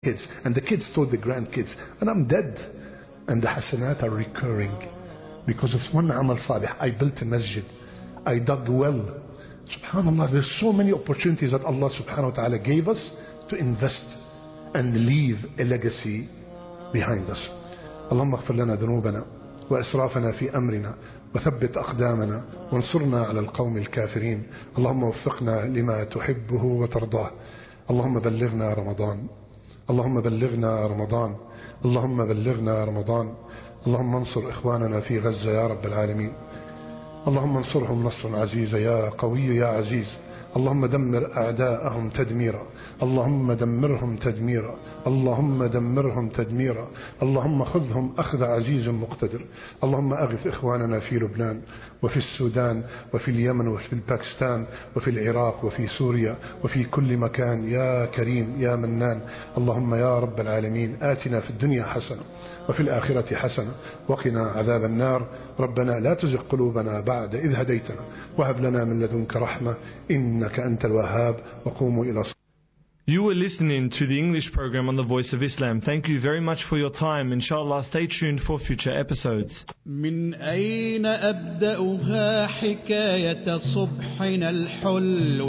kids, and the kids told the grandkids, and I'm dead. And the hasanat are recurring because of one amal salih. I built a masjid, I dug well. Subhanallah, there's so many opportunities that Allah subhanahu wa ta'ala gave us to invest and leave a legacy behind us. اللهم اغفر لنا ذنوبنا وإسرافنا في أمرنا وثبت أقدامنا وانصرنا على القوم الكافرين. اللهم وفقنا لما تحبه وترضاه. اللهم بلغنا رمضان، اللهم بلغنا رمضان، اللهم بلغنا رمضان. اللهم انصر إخواننا في غزة يا رب العالمين. اللهم انصرهم نصرا عزيزا يا قوي يا عزيز. اللهم دمر أعداءهم تدميرا، اللهم دمرهم تدميرا، اللهم دمرهم تدميرا. اللهم خذهم أخذ عزيز مقتدر. اللهم أغث إخواننا في لبنان وفي السودان وفي اليمن وفي الباكستان وفي العراق وفي سوريا وفي كل مكان يا كريم يا منان. اللهم يا رب العالمين آتنا في الدنيا حسنة وفي الآخرة حسنة وقنا عذاب النار. ربنا لا تزغ قلوبنا بعد إذ هديتنا وهب لنا من لدنك رحمة إنك أنت الوهاب. وقوموا إلى صلاة. You were listening to the English program on the Voice of Islam. Thank you very much for your time. Inshallah, stay tuned for future episodes. من أين أبدأها حكاية صبحنا الحل